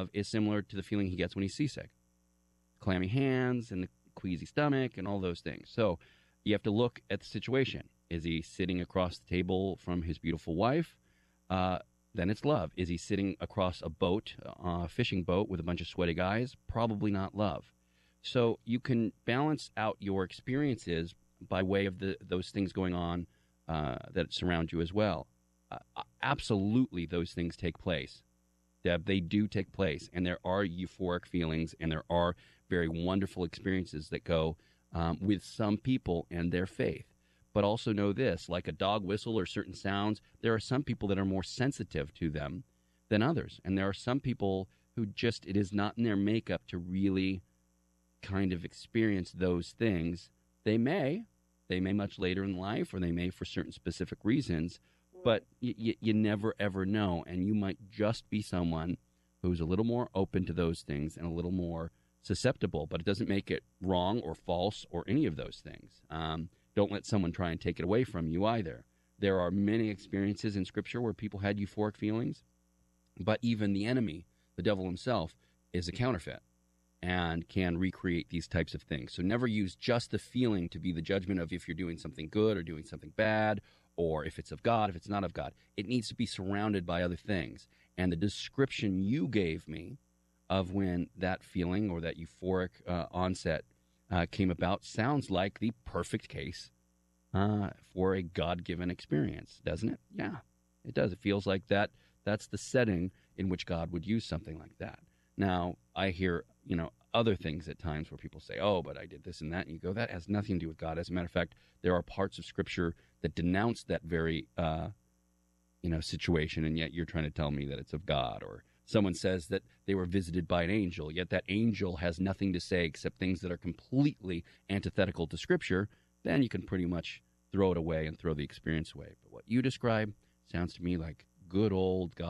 love is similar to the feeling he gets when he's seasick. Clammy hands and the queasy stomach and all those things. So you have to look at the situation. Is he sitting across the table from his beautiful wife? Then it's love. Is he sitting across a boat, a fishing boat with a bunch of sweaty guys? Probably not love. So you can balance out your experiences by way of those things going on that surround you as well. Absolutely, those things take place. Deb, they do take place, and there are euphoric feelings, and there are very wonderful experiences that go with some people and their faith. But also know this, like a dog whistle or certain sounds, there are some people that are more sensitive to them than others. And there are some people who just, it is not in their makeup to really kind of experience those things. They may much later in life, or they may for certain specific reasons, but you never ever know. And you might just be someone who's a little more open to those things and a little more susceptible, but it doesn't make it wrong or false or any of those things. Don't let someone try and take it away from you either. There are many experiences in Scripture where people had euphoric feelings, but even the enemy, the devil himself, is a counterfeit and can recreate these types of things. So never use just the feeling to be the judgment of if you're doing something good or doing something bad, or if it's of God, if it's not of God. It needs to be surrounded by other things. And the description you gave me of when that feeling or that euphoric onset came about sounds like the perfect case for a God-given experience, doesn't it? Yeah, it does. It feels like that's the setting in which God would use something like that. Now, I hear, other things at times where people say, oh, but I did this and that. And you go, that has nothing to do with God. As a matter of fact, there are parts of Scripture that denounce that very, situation, and yet you're trying to tell me that it's of God. Or someone says that they were visited by an angel, yet that angel has nothing to say except things that are completely antithetical to Scripture. Then you can pretty much throw it away and throw the experience away. But what you describe sounds to me like good old God.